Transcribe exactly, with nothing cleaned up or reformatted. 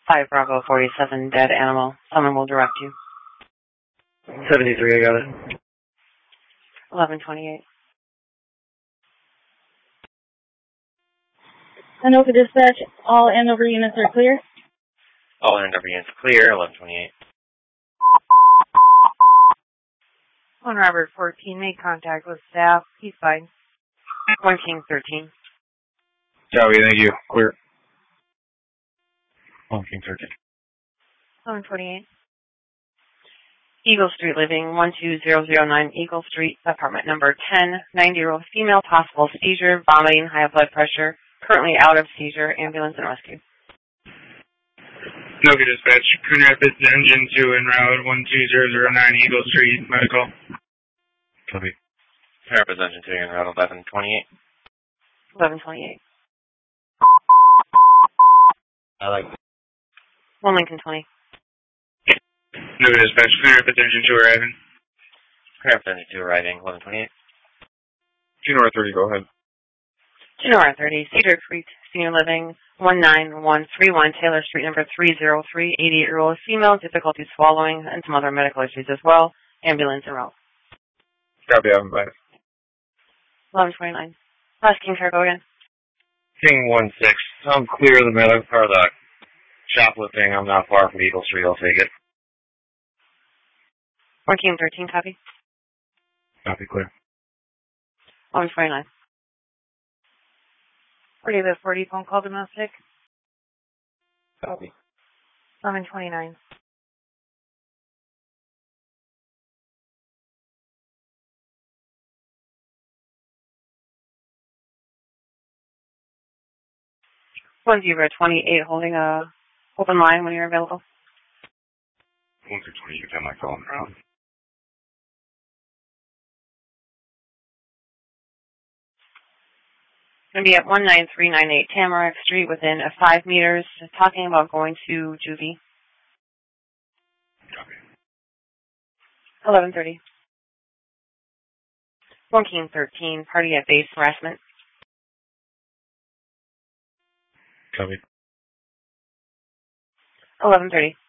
five Bravo forty-seven, dead animal. Someone will direct you. seventy-three, I got it. eleven twenty-eight. Anoka Dispatch, all Andover units are clear. All Andover units clear, eleven twenty-eight. One Robert fourteen, made contact with staff. He's fine. One King thirteen. Copy, thank you. Clear. One King thirteen. eleven twenty-eight. Eagle Street Living, one two zero zero nine Eagle Street, apartment number ten ninety, female, possible seizure, vomiting, high blood pressure, currently out of seizure, ambulance and rescue. Anoka Dispatch, Coon Rapids Engine two en route, one two zero zero nine Eagle Street, medical. Copy. Coon Rapids Engine two en route, eleven twenty-eight. eleven twenty-eight. I like one Lincoln twenty. Anoka Dispatch, Coon Rapids Engine two arriving. Coon Rapids Engine two arriving, eleven twenty-eight. Juno R thirty, go ahead. Juno R thirty, Cedar Creek Senior Living, one nine one three one Taylor Street, number three oh three, eighty-eight-year-old female, difficulty swallowing, and some other medical issues as well. Ambulance en route. Copy, I'm back. eleven twenty-nine. Last King Car, go again. King one six. I'm clear of the medical, or the shoplifting. I'm not far from Eagle Street. I'll take it. one King thirteen, copy. Copy, clear. eleven twenty-nine. forty to forty, phone call domestic. Copy. eleven twenty-nine. one zero twenty-eight, holding a open line when you're available. one zero twenty, you can have my phone around. Going to be at one nine three nine eight Tamarack Street within uh, five meters, talking about going to juvie. Copy. eleven thirty. one King thirteen, party at base harassment. Copy. eleven thirty.